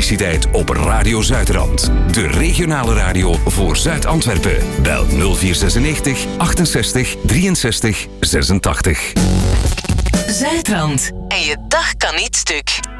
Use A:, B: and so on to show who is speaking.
A: elektriciteit op Radio Zuidrand. De regionale radio voor Zuid-Antwerpen. Bel 0496 68 63 86.
B: Zuidrand. En je dag kan niet stuk.